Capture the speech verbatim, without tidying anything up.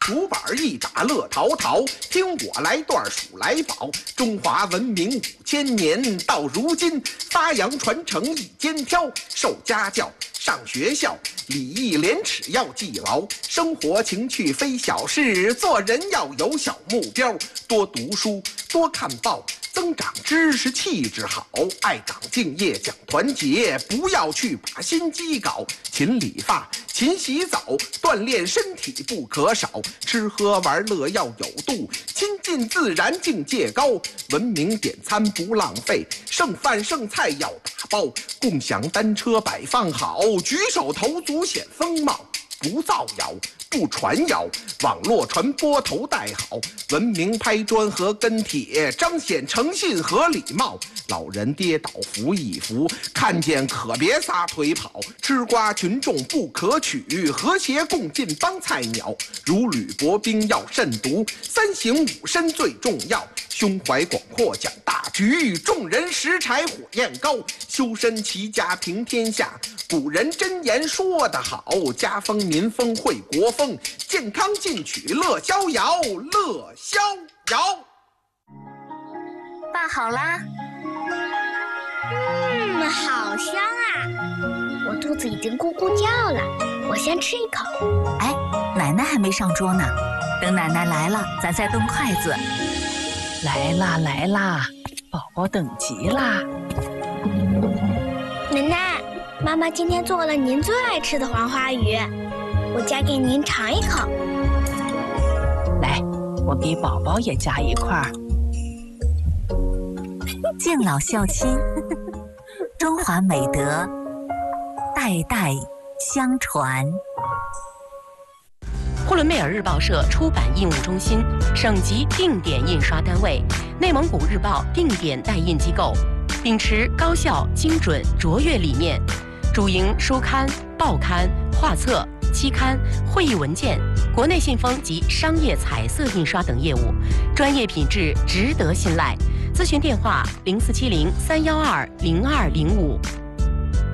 竹板一打乐陶陶。听我来段数来宝，中华文明五千年，到如今发扬传承一肩挑。受家教，上学校，礼义廉耻要记牢，生活情趣非小事，做人要有小目标。多读书，多看报，增长知识，气质好，爱岗敬业，讲团结，不要去把心机搞。勤理发，勤洗澡，锻炼身体不可少。吃喝玩乐要有度，亲近自然，境界高。文明点餐不浪费，剩饭剩菜要打包。共享单车摆放好，举手投足显风貌。不造谣，不传谣，网络传播头戴好，文明拍砖和跟帖，彰显诚信和礼貌。老人跌倒扶一扶，看见可别撒腿跑。吃瓜群众不可取，和谐共进帮菜鸟。如履薄冰要慎独，三省吾身最重要。胸怀广阔讲大局，众人拾柴火焰高。修身齐家平天下，古人真言说得好，家风民风会国风，健康进取乐逍遥，乐逍遥。 饭好啦。 嗯，好香啊！我肚子已经咕咕叫了，我先吃一口。 哎，奶奶还没上桌呢，等奶奶来了，咱再动筷子。 来啦来啦，宝宝等急啦！ 奶奶，妈妈今天做了您最爱吃的黄花鱼，我夹给您尝一口。 来，我给宝宝也夹一块儿。 敬老孝亲，中华美德代代相传。 呼伦贝尔日报社出版印务中心，省级定点印刷单位，内蒙古日报定点代印机构，秉持高效、精准、卓越理念，主营书刊、报刊、画册、期刊、会议文件、国内信封及商业彩色印刷等业务，专业品质值得信赖。咨询电话：零四七零三幺二零二零五。